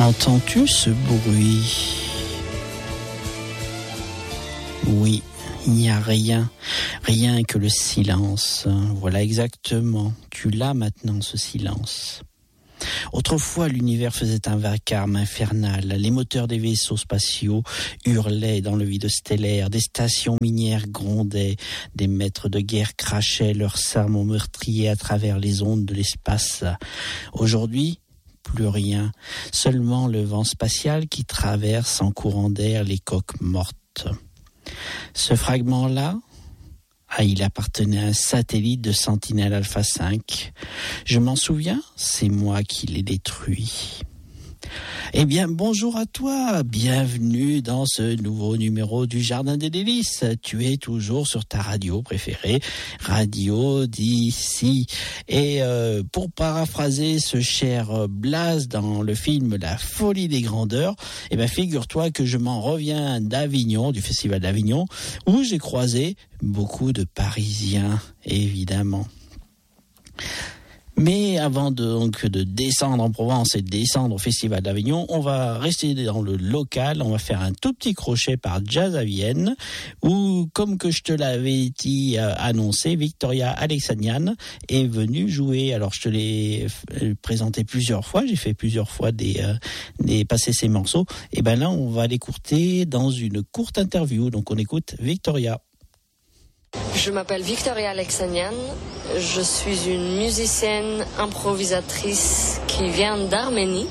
Entends-tu ce bruit ? Oui, il n'y a rien, rien que le silence. Voilà exactement, tu l'as maintenant ce silence. Autrefois, l'univers faisait un vacarme infernal. Les moteurs des vaisseaux spatiaux hurlaient dans le vide stellaire. Des stations minières grondaient. Des maîtres de guerre crachaient leurs sermons meurtriers à travers les ondes de l'espace. Aujourd'hui, plus rien. Seulement le vent spatial qui traverse en courant d'air les coques mortes. Ce fragment-là, il appartenait à un satellite de Sentinelle Alpha 5. Je m'en souviens, c'est moi qui l'ai détruit. Eh bien, bonjour à toi, bienvenue dans ce nouveau numéro du Jardin des Délices. Tu es toujours sur ta radio préférée, Radio d'ici. Et pour paraphraser ce cher Blaze dans le film La Folie des Grandeurs, eh bien, figure-toi que je m'en reviens d'Avignon, du Festival d'Avignon, où j'ai croisé beaucoup de Parisiens, évidemment. Mais avant de descendre en Provence et de descendre au Festival d'Avignon, on va rester dans le local, on va faire un tout petit crochet par Jazz à Vienne, où, comme que je te l'avais dit annoncé, Victoria Alexanian est venue jouer. Alors je te l'ai présenté plusieurs fois, j'ai fait plusieurs fois passer ces morceaux, et ben là on va l'écouter dans une courte interview, donc on écoute Victoria. Je m'appelle Victoria Alexanian, je suis une musicienne improvisatrice qui vient d'Arménie.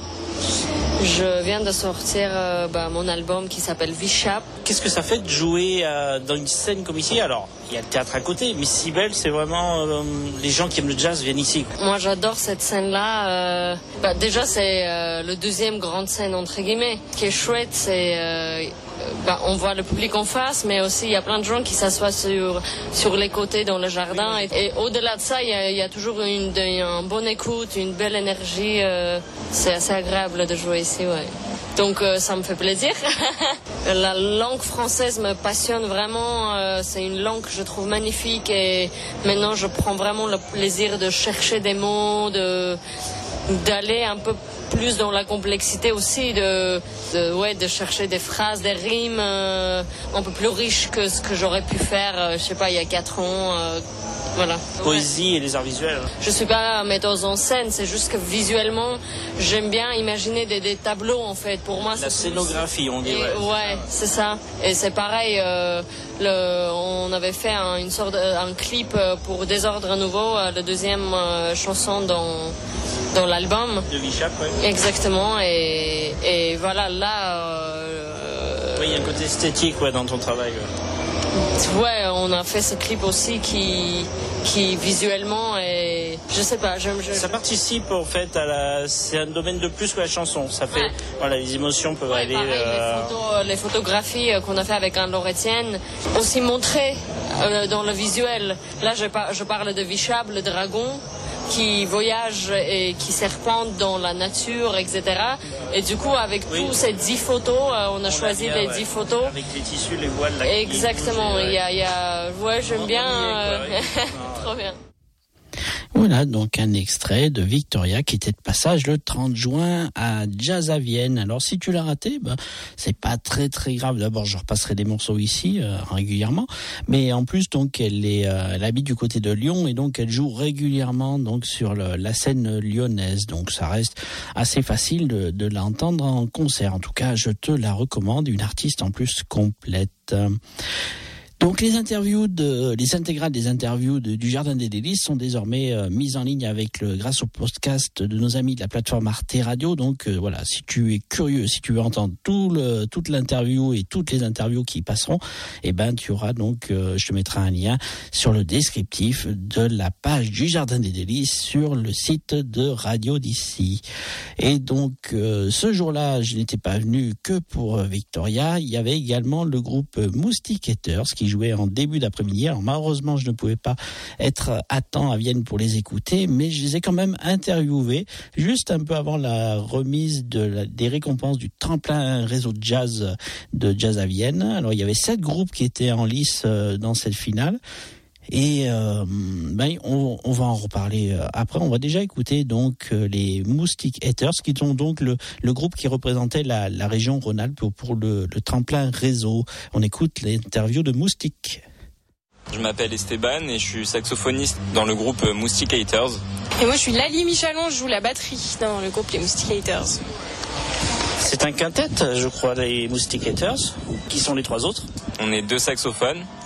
Je viens de sortir mon album qui s'appelle Vishap. Qu'est-ce que ça fait de jouer dans une scène comme ici ? Alors, il y a le théâtre à côté, mais Cybèle, c'est vraiment les gens qui aiment le jazz viennent ici. Moi, j'adore cette scène-là. Déjà, c'est le deuxième grande scène, entre guillemets. Ce qui est chouette, c'est... on voit le public en face, mais aussi il y a plein de gens qui s'assoient sur les côtés dans le jardin. Et au-delà de ça, il y a toujours une bonne écoute, une belle énergie. C'est assez agréable de jouer ici, ouais. Donc ça me fait plaisir. La langue française me passionne vraiment. C'est une langue que je trouve magnifique et maintenant je prends vraiment le plaisir de chercher des mots, d'aller un peu plus dans la complexité aussi, de chercher des phrases, des rimes un peu plus riches que ce que j'aurais pu faire, il y a 4 ans. Voilà. Poésie et les arts visuels. Je suis pas metteuse en scène, c'est juste que visuellement, j'aime bien imaginer des tableaux en fait. Pour moi, la scénographie, on dirait. Ouais, c'est ça. Et c'est pareil. On avait fait un clip pour Désordre Nouveau, la deuxième chanson dans l'album. De Vishap, oui. Exactement. Et voilà, là. Oui, il y a un côté esthétique, dans ton travail. Ouais, on a fait ce clip aussi qui visuellement est, je sais pas, ça participe en fait c'est un domaine de plus que la chanson. Ça fait, les émotions peuvent aller. Pareil, les photographies qu'on a fait avec Anne-Laure Etienne, aussi montrées dans le visuel. Là, je parle de Vishab, le dragon, qui voyage et qui serpente dans la nature, etc. Et du coup, avec tous ces 10 photos, on a choisi les 10 photos. Avec les tissus, les voiles. Exactement. J'aime bien. Trop bien. Voilà donc un extrait de Victoria qui était de passage le 30 juin à Jazz à Vienne. Alors si tu l'as raté, c'est pas très très grave. D'abord je repasserai des morceaux ici régulièrement, mais en plus donc elle habite du côté de Lyon et donc elle joue régulièrement donc sur la scène lyonnaise. Donc ça reste assez facile de l'entendre en concert. En tout cas je te la recommande, une artiste en plus complète. Donc les intégrales des interviews du Jardin des Délices sont désormais mises en ligne grâce au podcast de nos amis de la plateforme Arte Radio. Donc si tu es curieux, si tu veux entendre toute l'interview et toutes les interviews qui passeront, tu auras donc, je te mettrai un lien sur le descriptif de la page du Jardin des Délices sur le site de Radio d'ici. Et donc ce jour-là, je n'étais pas venu que pour Victoria. Il y avait également le groupe Moustiquaiteurs qui jouait en début d'après-midi. Alors malheureusement, je ne pouvais pas être à temps à Vienne pour les écouter, mais je les ai quand même interviewés juste un peu avant la remise des récompenses du tremplin réseau de jazz à Vienne. Alors il y avait 7 groupes qui étaient en lice dans cette finale. Et on va en reparler après. On va déjà écouter donc les Moustique Haters, qui sont donc le groupe qui représentait la région Rhône-Alpes pour le tremplin réseau. On écoute l'interview de Moustique. Je m'appelle Esteban et je suis saxophoniste dans le groupe Moustique Haters. Et moi je suis Lali Michalon, je joue la batterie dans le groupe les Moustique Haters. C'est un quintet, je crois, les Moustique Haters. Qui sont les trois autres ? On est 2 saxophones.